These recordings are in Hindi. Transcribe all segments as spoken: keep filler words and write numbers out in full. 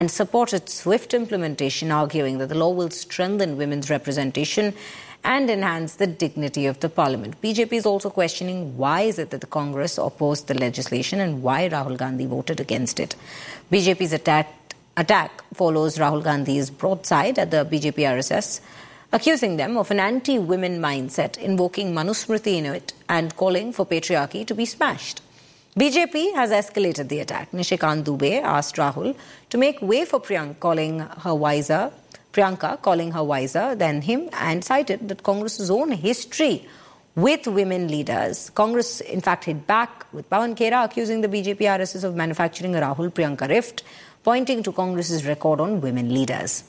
and supported swift implementation, arguing that the law will strengthen women's representation and enhance the dignity of the parliament. B J P is also questioning why is it that the Congress opposed the legislation and why Rahul Gandhi voted against it. B J P's attack, attack follows Rahul Gandhi's broadside at the B J P R S S, accusing them of an anti-women mindset, invoking Manusmriti in it and calling for patriarchy to be smashed. B J P has escalated the attack. Nishikant Dubey asked Rahul to make way for Priyanka, calling her wiser, Priyanka calling her wiser than him, and cited that Congress's own history with women leaders. Congress, in fact, hit back with Pawan Khera accusing the B J P R S S of manufacturing a Rahul-Priyanka rift, pointing to Congress's record on women leaders.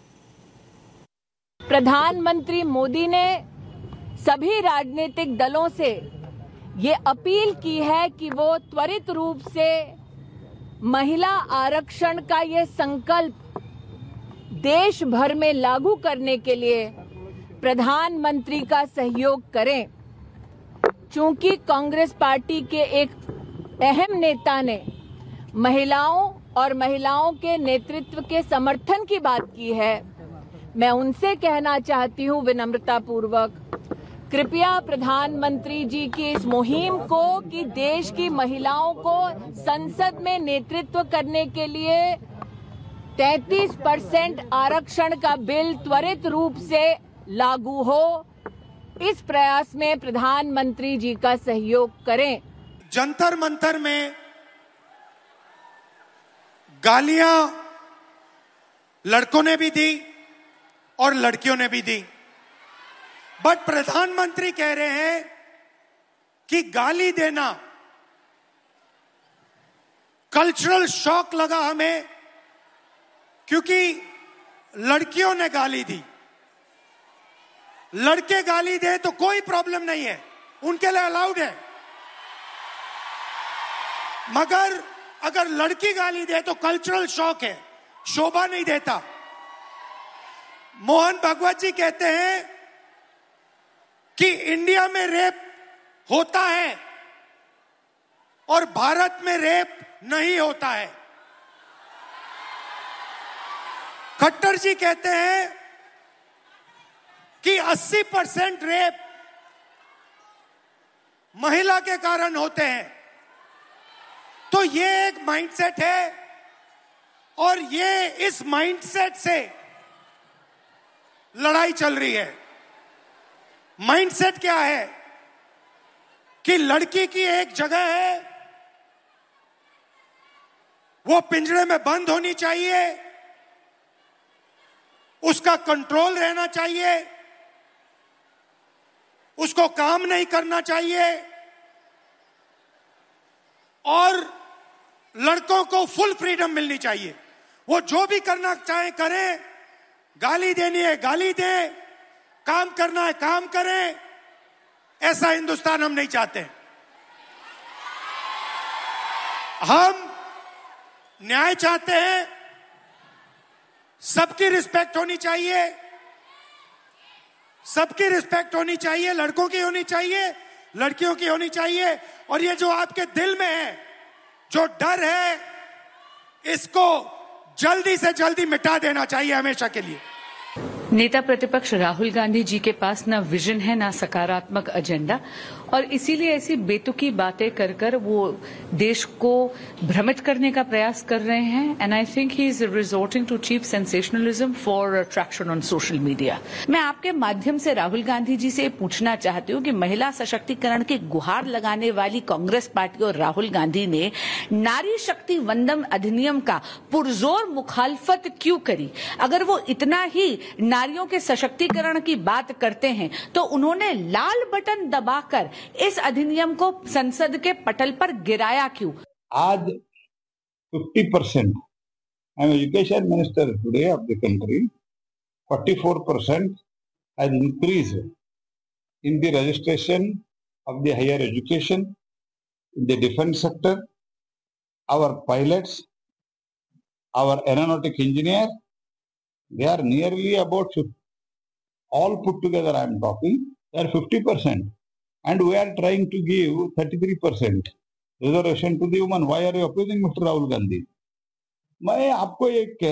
प्रधानमंत्री मोदी ने सभी राजनीतिक दलों से ये अपील की है कि वो त्वरित रूप से महिला आरक्षण का ये संकल्प देश भर में लागू करने के लिए प्रधानमंत्री का सहयोग करें। चूंकि कांग्रेस पार्टी के एक अहम नेता ने महिलाओं और महिलाओं के नेतृत्व के समर्थन की बात की है, मैं उनसे कहना चाहती हूं विनम्रता पूर्वक, कृपया प्रधानमंत्री जी की इस मुहिम को कि देश की महिलाओं को संसद में नेतृत्व करने के लिए तैंतीस परसेंट आरक्षण का बिल त्वरित रूप से लागू हो, इस प्रयास में प्रधानमंत्री जी का सहयोग करें। जंतर मंतर में गालियां लड़कों ने भी दी और लड़कियों ने भी दी, बट प्रधानमंत्री कह रहे हैं कि गाली देना कल्चरल शॉक लगा हमें, क्योंकि लड़कियों ने गाली दी। लड़के गाली दे तो कोई प्रॉब्लम नहीं है, उनके लिए अलाउड है, मगर अगर लड़की गाली दे तो कल्चरल शॉक है, शोभा नहीं देता। मोहन भागवत जी कहते हैं कि इंडिया में रेप होता है और भारत में रेप नहीं होता है। खट्टर जी कहते हैं कि अस्सी परसेंट रेप महिला के कारण होते हैं। तो ये एक माइंडसेट है और ये इस माइंडसेट से लड़ाई चल रही है। माइंडसेट क्या है कि लड़की की एक जगह है, वो पिंजरे में बंद होनी चाहिए, उसका कंट्रोल रहना चाहिए, उसको काम नहीं करना चाहिए और लड़कों को फुल फ्रीडम मिलनी चाहिए। वो जो भी करना चाहे करें, गाली देनी है गाली दें, काम करना है काम करें। ऐसा हिंदुस्तान हम नहीं चाहते। हम न्याय चाहते हैं, सबकी रिस्पेक्ट होनी चाहिए, सबकी रिस्पेक्ट होनी चाहिए, लड़कों की होनी चाहिए, लड़कियों की होनी चाहिए। और ये जो आपके दिल में है, जो डर है, इसको जल्दी से जल्दी मिटा देना चाहिए हमेशा के लिए। नेता प्रतिपक्ष राहुल गांधी जी के पास ना विजन है ना सकारात्मक एजेंडा, और इसीलिए ऐसी बेतुकी बातें कर कर वो देश को भ्रमित करने का प्रयास कर रहे हैं। And I think he is resorting to cheap sensationalism for traction on social media. मैं आपके माध्यम से राहुल गांधी जी से पूछना चाहती हूँ कि महिला सशक्तिकरण की गुहार लगाने वाली कांग्रेस पार्टी और राहुल गांधी ने नारी शक्ति वंदन अधिनियम का पुरजोर मुखालफत क्यों करी? अगर वो इतना ही नारियों के सशक्तिकरण की बात करते हैं तो उन्होंने लाल बटन दबाकर इस अधिनियम को संसद के पटल पर गिराया क्यों? आज fifty percent, I am education minister today of the country, forty-four percent has increased in the registration of the higher education, in the defense sector, our pilots, our aeronautic engineers, they are nearly about all put together I am talking, they are fifty percent. And we are trying to give thirty-three percent reservation to the women. Why are you opposing Mister Rahul Gandhi? मैं आपको एक